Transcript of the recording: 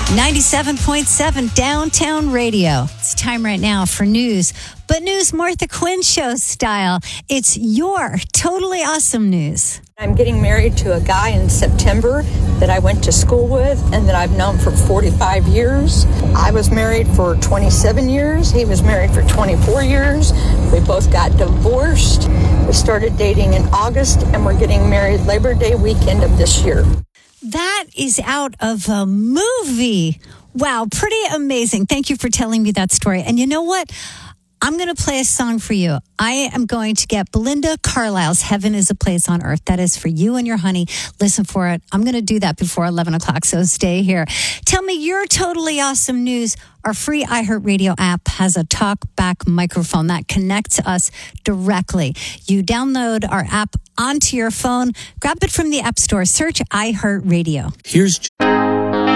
97.7 Downtown Radio. It's time right now for news, but news Martha Quinn Show style. It's your totally awesome news. I'm getting married to a guy in September that I went to school with and that I've known for 45 years. I was married for 27 years. He was married for 24 years. We both got divorced. We started dating in August and we're getting married Labor Day weekend of this year. That is out of a movie. Wow, pretty amazing. Thank you for telling me that story. And you know what? I'm going to play a song for you. I am going to get Belinda Carlisle's Heaven is a Place on Earth. That is for you and your honey. Listen for it. I'm going to do that before 11 o'clock, so stay here. Tell me your totally awesome news. Our free iHeartRadio app has a talk-back microphone that connects us directly. You download our app onto your phone. Grab it from the App Store. Search iHeartRadio. Here's